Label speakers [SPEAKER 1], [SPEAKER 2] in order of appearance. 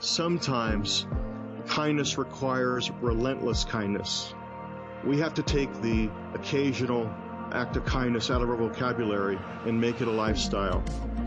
[SPEAKER 1] Sometimes kindness requires relentless kindness. We have to take the occasional act of kindness out of our vocabulary and make it a lifestyle.